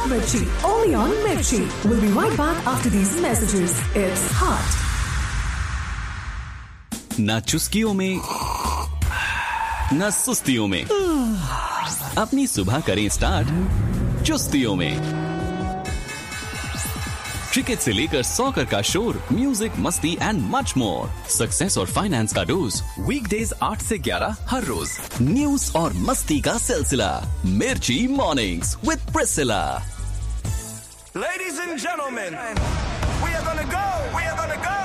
Mirchi, only on Mirchi. We'll be right back after these messages. It's hot. ना चुस्कियों में ना सुस्तियों में, अपनी सुबह करें स्टार्ट चुस्तियों में। क्रिकेट से लेकर सॉकर का शोर, म्यूजिक, मस्ती एंड मच मोर। सक्सेस और फाइनेंस का डोज वीकडेज 8 से 11 हर रोज। न्यूज और मस्ती का सिलसिला मिर्ची mornings with Priscilla. Ladies and gentlemen, we are gonna go.